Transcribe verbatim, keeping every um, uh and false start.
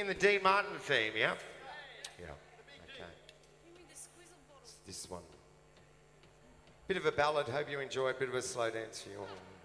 the Dean Martin theme, yeah? Yeah. Okay. It's this one. Bit of a ballad. Hope you enjoy. A bit of a slow dance for you all.